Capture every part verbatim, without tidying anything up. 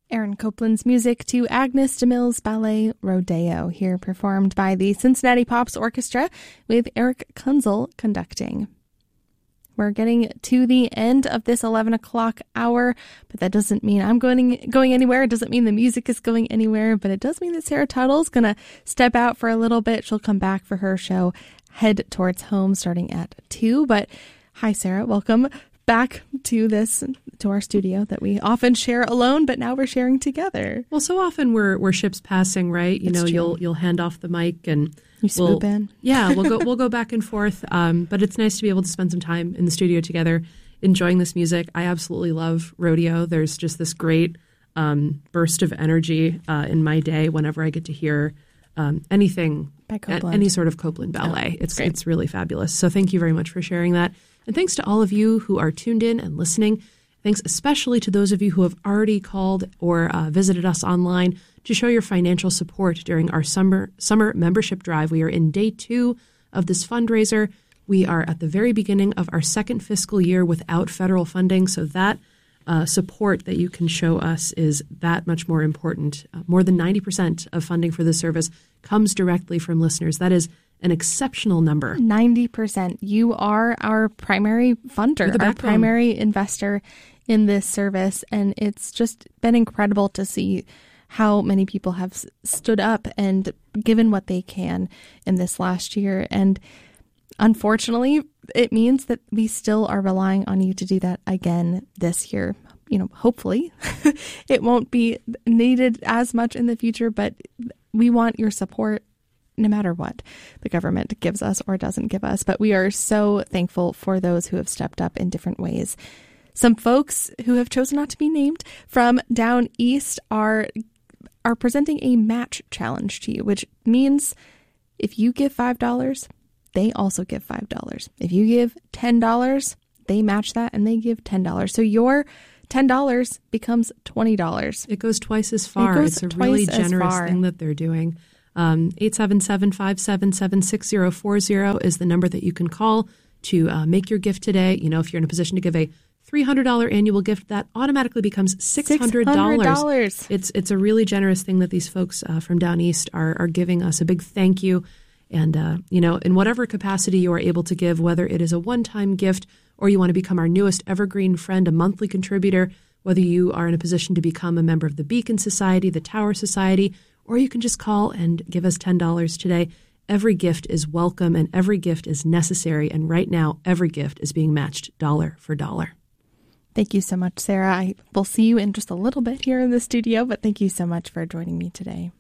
Aaron Copland's music to Agnes DeMille's ballet Rodeo, here performed by the Cincinnati Pops Orchestra with Eric Kunzel conducting. We're getting to the end of this eleven o'clock hour, but that doesn't mean I'm going going anywhere. It doesn't mean the music is going anywhere, but it does mean that Sarah Tuttle is going to step out for a little bit. She'll come back for her show, Head Towards Home, starting at two. But hi, Sarah. Welcome back to this, to our studio that we often share alone, but now we're sharing together. Well, so often we're we're ships passing, right? You That's know, true. you'll you'll hand off the mic and you swoop we'll, in. Yeah, we'll go we'll go back and forth. Um, but it's nice to be able to spend some time in the studio together, enjoying this music. I absolutely love Rodeo. There's just this great um, burst of energy uh, in my day whenever I get to hear um, anything, By Copland. any sort of Copland ballet. Oh, it's great. it's really fabulous. So thank you very much for sharing that. And thanks to all of you who are tuned in and listening. Thanks especially to those of you who have already called or uh, visited us online to show your financial support during our summer summer membership drive. We are in day two of this fundraiser. We are at the very beginning of our second fiscal year without federal funding, so that uh, support that you can show us is that much more important. Uh, more than ninety percent of funding for this service comes directly from listeners. That is an exceptional number. ninety percent. You are our primary funder, You're the our backbone. primary investor in this service. And it's just been incredible to see how many people have s- stood up and given what they can in this last year. And unfortunately, it means that we still are relying on you to do that again this year. You know, hopefully it won't be needed as much in the future, but we want your support no matter what the government gives us or doesn't give us. But we are so thankful for those who have stepped up in different ways. Some folks who have chosen not to be named from down east are are presenting a match challenge to you, which means if you give five dollars, they also give five dollars. If you give ten dollars, they match that and they give ten dollars. So your ten dollars becomes twenty dollars. It goes twice as far. goes It's a really twice as generous far. thing that they're doing. Um, eight seven seven, five seven seven, six zero four zero is the number that you can call to uh, make your gift today. You know, if you're in a position to give a three hundred dollars annual gift, that automatically becomes six hundred dollars. six hundred dollars. It's it's a really generous thing that these folks uh, from down east are, are giving us. A big thank you. And, uh, you know, in whatever capacity you are able to give, whether it is a one-time gift or you want to become our newest evergreen friend, a monthly contributor, whether you are in a position to become a member of the Beacon Society, the Tower Society, or you can just call and give us ten dollars today. Every gift is welcome and every gift is necessary. And right now, every gift is being matched dollar for dollar. Thank you so much, Sarah. I will see you in just a little bit here in the studio, but thank you so much for joining me today.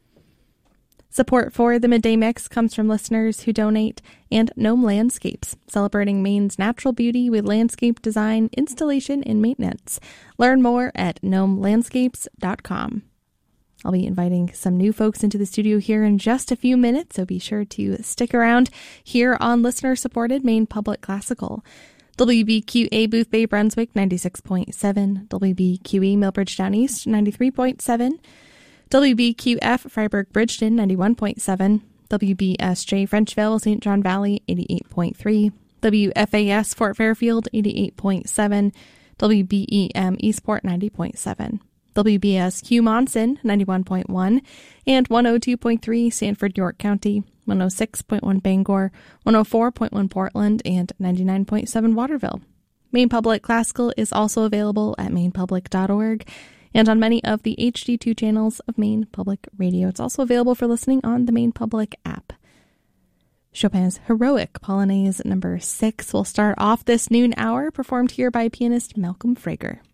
Support for the Midday Mix comes from listeners who donate and Gnome Landscapes, celebrating Maine's natural beauty with landscape design, installation, and maintenance. Learn more at gnome landscapes dot com. I'll be inviting some new folks into the studio here in just a few minutes, so be sure to stick around here on listener-supported Maine Public Classical. W B Q A Booth Bay Brunswick ninety-six point seven, W B Q E Millbridge Down East ninety-three point seven, W B Q F Freiburg Bridgeton ninety-one point seven, W B S J Frenchville Saint John Valley eighty-eight point three, W F A S Fort Fairfield eighty-eight point seven, W B E M Eastport ninety point seven. W B S Q Monson ninety-one point one, and one oh two point three Sanford, York County, one oh six point one Bangor, one oh four point one Portland, and ninety-nine point seven Waterville. Maine Public Classical is also available at maine public dot org and on many of the H D two channels of Maine Public Radio. It's also available for listening on the Maine Public app. Chopin's Heroic Polonaise number six will start off this noon hour, performed here by pianist Malcolm Frager.